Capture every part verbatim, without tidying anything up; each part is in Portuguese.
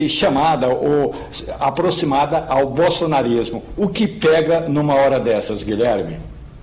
chamada ou aproximada ao bolsonarismo. O que pega numa hora dessas, Guilherme?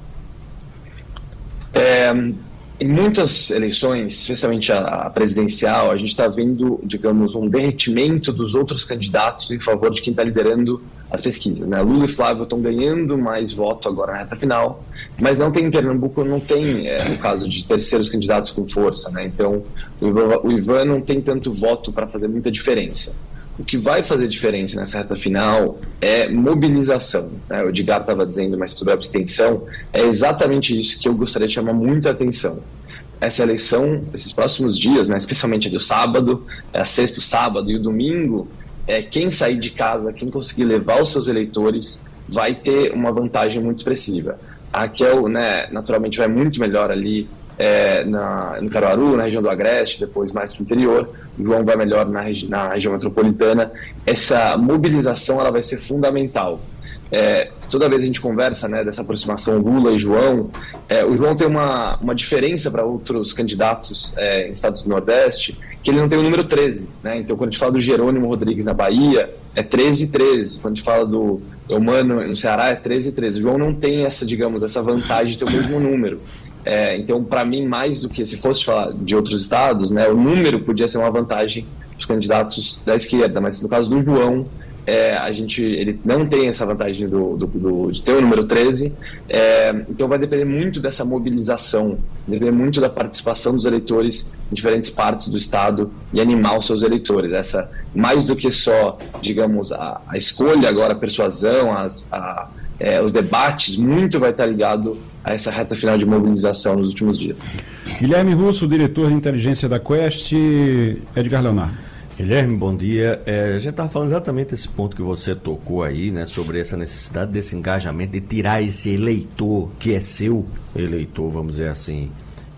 É, em muitas eleições, especialmente a presidencial, a gente está vendo, digamos, um derretimento dos outros candidatos em favor de quem está liderando as pesquisas, né? Lula e Flávio estão ganhando mais voto agora na reta final, mas não tem em Pernambuco, não tem, é, no caso de terceiros candidatos com força, né? Então, o Ivan, o Ivan não tem tanto voto para fazer muita diferença. O que vai fazer diferença nessa reta final é mobilização, né? O Edgar estava dizendo mais sobre a abstenção, é exatamente isso que eu gostaria de chamar muita atenção. Essa eleição, esses próximos dias, né, especialmente do sábado, a sexta, o sábado e o domingo, é, quem sair de casa, quem conseguir levar os seus eleitores, vai ter uma vantagem muito expressiva. A Raquel, né, naturalmente, vai muito melhor ali é, na, no Caruaru, na região do Agreste, depois mais para o interior. O João vai melhor na, regi na região metropolitana. Essa mobilização ela vai ser fundamental. É, toda vez a gente conversa, né, dessa aproximação Lula e João, é, o João tem uma, uma diferença para outros candidatos é, em estados do Nordeste, que ele não tem o número treze, né? Então quando a gente fala do Jerônimo Rodrigues na Bahia, é treze treze, quando a gente fala do Eumano no Ceará, é treze treze. O João não tem essa, digamos, essa vantagem de ter o mesmo número. É, então, para mim, mais do que se fosse falar de outros estados, né, o número podia ser uma vantagem dos candidatos da esquerda, mas no caso do João, É, a gente, ele não tem essa vantagem do, do, do, de ter o número treze, é, então vai depender muito dessa mobilização, vai depender muito da participação dos eleitores em diferentes partes do estado e animar os seus eleitores. Essa, mais do que só, digamos, a, a escolha agora, a persuasão, as, a, é, os debates, muito vai estar ligado a essa reta final de mobilização nos últimos dias. Guilherme Russo, diretor de inteligência da Quest. Edgar Leonardo. Guilherme, bom dia. É, a gente estava falando exatamente desse ponto que você tocou aí, né, sobre essa necessidade desse engajamento, de tirar esse eleitor, que é seu eleitor, vamos dizer assim,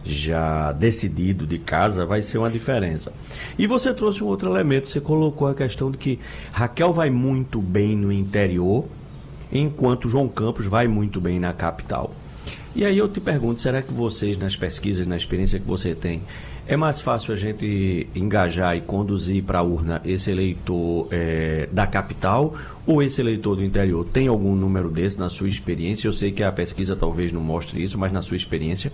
já decidido de casa, vai ser uma diferença. E você trouxe um outro elemento, você colocou a questão de que Raquel vai muito bem no interior, enquanto João Campos vai muito bem na capital. E aí eu te pergunto, será que vocês, nas pesquisas, na experiência que você tem, é mais fácil a gente engajar e conduzir para a urna esse eleitor é, da capital ou esse eleitor do interior? Tem algum número desse na sua experiência? Eu sei que a pesquisa talvez não mostre isso, mas na sua experiência?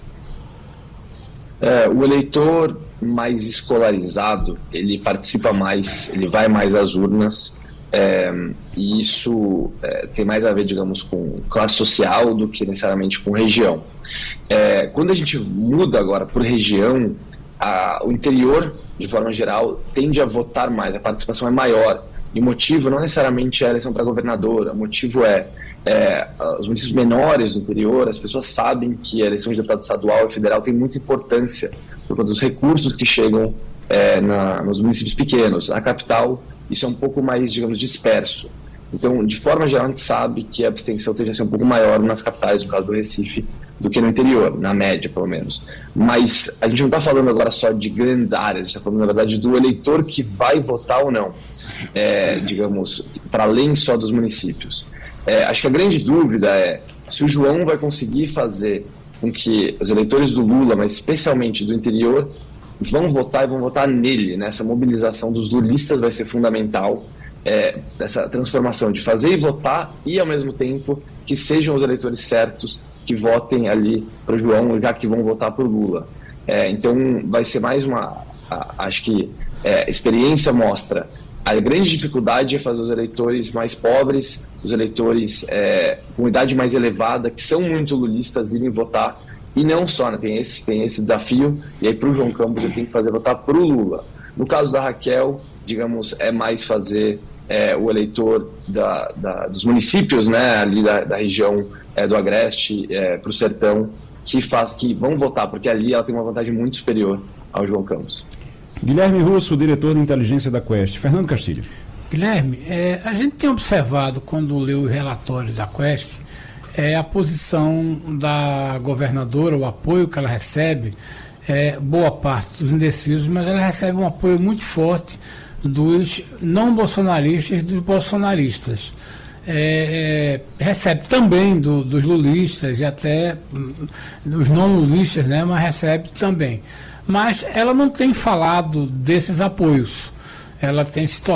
É, o eleitor mais escolarizado, ele participa mais, ele vai mais às urnas, é, e isso é, tem mais a ver, digamos, com classe social do que necessariamente com região. É, quando a gente muda agora por região, a, o interior, de forma geral, tende a votar mais, a participação é maior. E o motivo não necessariamente é a eleição para governador, o motivo é, é os municípios menores do interior, as pessoas sabem que a eleição de deputado estadual e federal tem muita importância por conta dos recursos que chegam é, na, nos municípios pequenos. Na capital, isso é um pouco mais, digamos, disperso. Então, de forma geral, a gente sabe que a abstenção tende a ser um pouco maior nas capitais, no caso do Recife, do que no interior, na média, pelo menos. Mas a gente não está falando agora só de grandes áreas, a gente está falando, na verdade, do eleitor que vai votar ou não, é, digamos, para além só dos municípios. É, acho que a grande dúvida é se o João vai conseguir fazer com que os eleitores do Lula, mas especialmente do interior, vão votar e vão votar nele, né? Essa mobilização dos lulistas vai ser fundamental, é, essa transformação de fazer e votar e, ao mesmo tempo, que sejam os eleitores certos que votem ali para o João, já que vão votar para o Lula. É, então, vai ser mais uma... A, acho que é, a experiência mostra a grande dificuldade é fazer os eleitores mais pobres, os eleitores é, com idade mais elevada, que são muito lulistas, irem votar. E não só, né, tem, esse, tem esse desafio, e aí para o João Campos ele tem que fazer votar para o Lula. No caso da Raquel, digamos, é mais fazer é, o eleitor da, da, dos municípios, né, ali da, da região é, do Agreste é, para o Sertão, que, faz, que vão votar, porque ali ela tem uma vantagem muito superior ao João Campos. Guilherme Russo, diretor de inteligência da Quest. Fernando Castilho. Guilherme, é, a gente tem observado, quando leu o relatório da Quest, é, a posição da governadora, o apoio que ela recebe, é, boa parte dos indecisos, mas ela recebe um apoio muito forte dos não bolsonaristas e dos bolsonaristas. É, é, recebe também do, dos lulistas e até dos não lulistas, né, mas recebe também. Mas ela não tem falado desses apoios. Ela tem se tornado